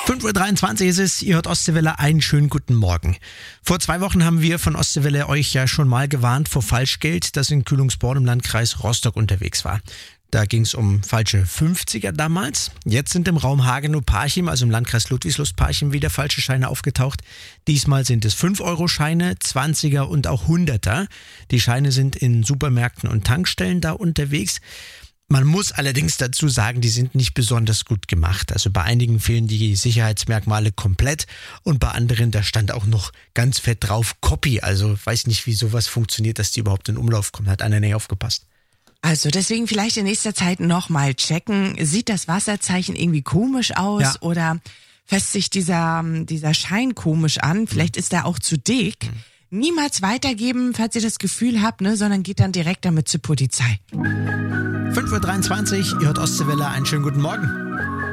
5:23 Uhr ist es, ihr hört Ostseewelle, einen schönen guten Morgen. Vor 2 Wochen haben wir von Ostseewelle euch ja schon mal gewarnt vor Falschgeld, das in Kühlungsborn im Landkreis Rostock unterwegs war. Da ging es um falsche 50er damals. Jetzt sind im Raum Hagenow-Parchim, also im Landkreis Ludwigslust-Parchim, wieder falsche Scheine aufgetaucht. Diesmal sind es 5-Euro-Scheine, 20er und auch 100er. Die Scheine sind in Supermärkten und Tankstellen da unterwegs. Man muss allerdings dazu sagen, die sind nicht besonders gut gemacht. Also bei einigen fehlen die Sicherheitsmerkmale komplett und bei anderen, da stand auch noch ganz fett drauf Copy. Also weiß nicht, wie sowas funktioniert, dass die überhaupt in Umlauf kommen. Hat einer nicht aufgepasst. Also deswegen vielleicht in nächster Zeit nochmal checken. Sieht das Wasserzeichen irgendwie komisch aus oder fasst sich dieser Schein komisch an? Vielleicht ist er auch zu dick. Niemals weitergeben, falls ihr das Gefühl habt, sondern geht dann direkt damit zur Polizei. 5:23 Uhr, ihr hört Ostseewelle, einen schönen guten Morgen.